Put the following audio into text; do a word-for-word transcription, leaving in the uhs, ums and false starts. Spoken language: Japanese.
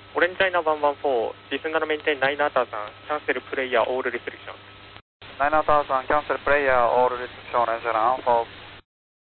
オレンジャイナワンワンフォー、リスンガのメインテインナイナーターさん、キャンセルプレイヤーオールリストリクション。 ナイナーターさん、キャンセルプレイヤーオールリストリクション、オレンジャイナワンワンフォー。